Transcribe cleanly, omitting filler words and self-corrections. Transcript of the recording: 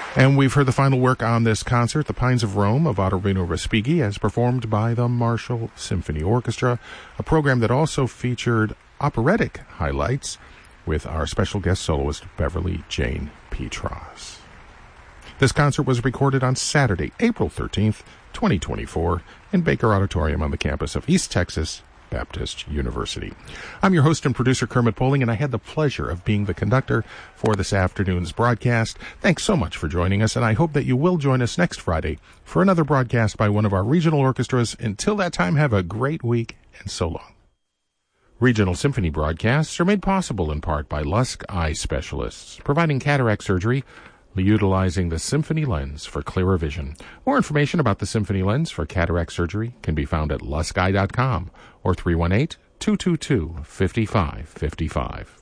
And we've heard the final work on this concert, The Pines of Rome of Ottavino Respighi, as performed by the Marshall Symphony Orchestra, a program that also featured operatic highlights with our special guest soloist, Beverly Jane Petras. This concert was recorded on Saturday, April 13th, 2024, in Baker Auditorium on the campus of East Texas Baptist University. I'm your host and producer, Kermit Poling, and I had the pleasure of being the conductor for this afternoon's broadcast. Thanks so much for joining us, and I hope that you will join us next Friday for another broadcast by one of our regional orchestras. Until that time, have a great week, and so long. Regional Symphony broadcasts are made possible in part by Lusk Eye Specialists, providing cataract surgery utilizing the Symphony Lens for clearer vision. More information about the Symphony Lens for cataract surgery can be found at luskeye.com or 318-222-5555.